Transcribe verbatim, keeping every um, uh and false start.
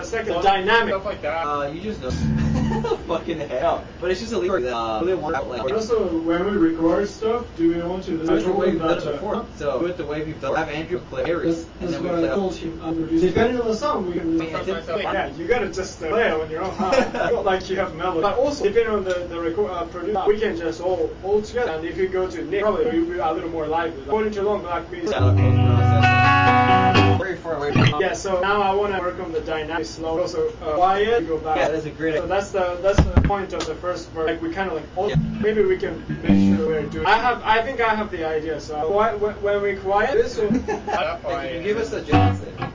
the second the dynamic stuff like that. Uh, you just know. Fucking hell. But it's just a leak that uh, really want like. Also, when we record stuff, do we want to So it's the way you've done it uh, before. So do it the way we've done. Have Andrew play Aries, and That's then we what play. I told you. Um, depending on the song, we can. Yeah, you gotta just uh, play it on your own. Huh? Not like you have melody. But also, depending on the the record uh, producer, we can just all all together. And if you go to Nick, probably you'll be a little more lively. According to Long Black Beats. Very far away from. Yeah, so now I want to work on the dynamic slow. Also, uh, quiet. Go back. Yeah, that's a great. So that's the that's the point of the first verse. Like we kind of like. Oh, yeah. Maybe we can make sure we're doing. I have. I think I have the idea. So when when we quiet, this will. Can you give us a chance?